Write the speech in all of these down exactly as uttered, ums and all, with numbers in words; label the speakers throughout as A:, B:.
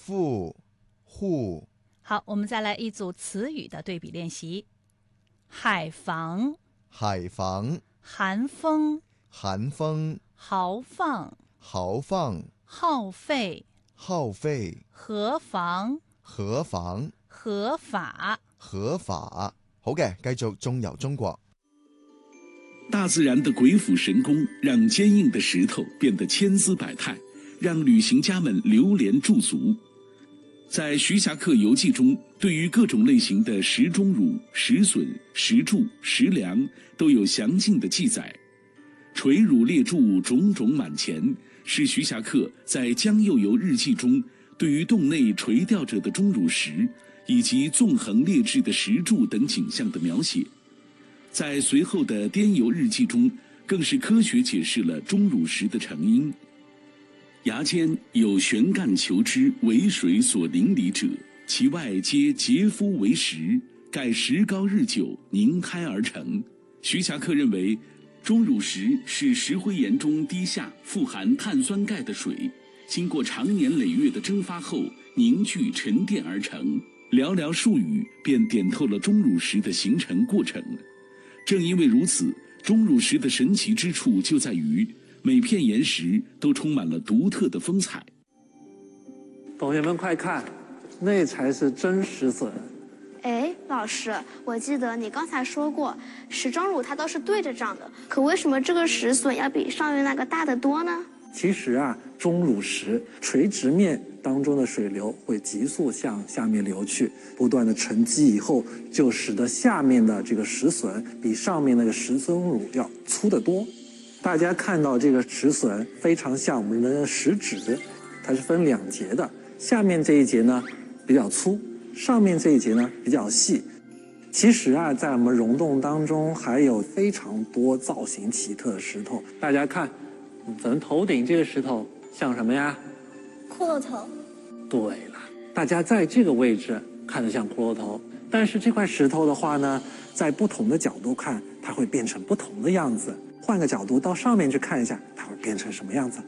A: 富、户。
B: 好，我们再来一组词语的对比练习。海防、
A: 海防、
B: 寒风、
A: 寒风、
B: 豪放、
A: 豪放、
B: 耗费、
A: 耗费、
B: 河防、
A: 河防、
B: 合法、
A: 合法。好嘅，繼續中遊中國。
C: 大自然的鬼斧神工让坚硬的石头变得千姿百态，让旅行家们流连驻足。在徐霞客游记中，对于各种类型的石钟乳、石笋、石柱、石梁都有详尽的记载。垂乳列柱，种种满前，是徐霞客在《江右游日记》中对于洞内垂吊着的钟乳石以及纵横列置的石柱等景象的描写。在随后的《滇游日记》中，更是科学解释了钟乳石的成因。崖间有悬干求枝，为水所淋漓者，其外皆结肤为石，盖石膏日久，凝胎而成。徐霞客认为，钟乳石是石灰岩中滴下富含碳酸钙的水，经过长年累月的蒸发后凝聚沉淀而成。寥寥数语便点透了钟乳石的形成过程。正因为如此，钟乳石的神奇之处就在于每片岩石都充满了独特的风采。
D: 同学们快看，那才是真石笋。
E: 哎，老师，我记得你刚才说过，石钟乳它都是对着长的，可为什么这个石笋要比上面那个大得多呢？
D: 其实啊，钟乳石垂直面当中的水流会急速向下面流去，不断的沉积以后，就使得下面的这个石笋比上面那个石钟乳要粗得多。大家看到这个石笋非常像我们的食指，它是分两节的，下面这一节呢比较粗，上面这一节呢比较细。其实啊，在我们溶洞当中还有非常多造型奇特的石头。大家看，咱们头顶这个石头像什么呀？
E: 骷髅头。
D: 对了，大家在这个位置看得像骷髅头，但是这块石头的话呢，在不同的角度看，它会变成不同的样子。换个角度到上面去看一下，它会变成什么样子？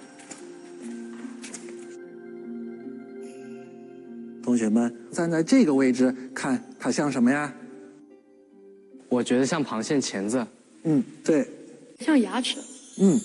D: 同学们站在这个位置看，它像什么呀？
F: 我觉得像螃蟹钳子。
D: 嗯，对。
E: 像牙齿。
D: 嗯。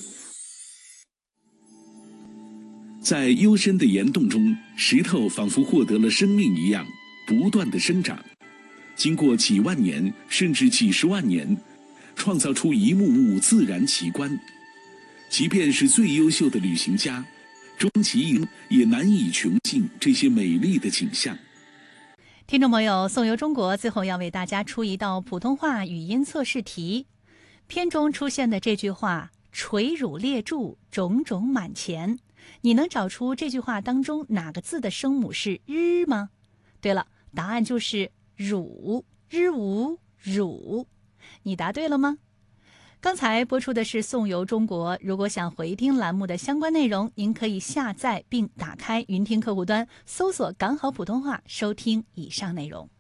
C: 在幽深的岩洞中，石头仿佛获得了生命一样，不断的生长。经过几万年甚至几十万年，创造出一幕幕自然奇观。即便是最优秀的旅行家，终其也难以穷尽这些美丽的景象。
B: 听众朋友，宋游中国最后要为大家出一道普通话语音测试题。片中出现的这句话“垂乳列柱，种种满前”，你能找出这句话当中哪个字的声母是日吗？对了，答案就是乳，日无乳。你答对了吗？刚才播出的是宋游中国，如果想回听栏目的相关内容，您可以下载并打开云听客户端，搜索港好普通话，收听以上内容。